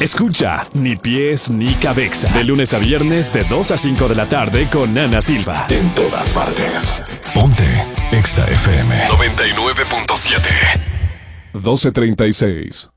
Escucha Ni Pies Ni Cabeza. De lunes a viernes de 2 a 5 de la tarde con Ana Silva. En todas partes. Ponte Exa FM 99.7. 12:36.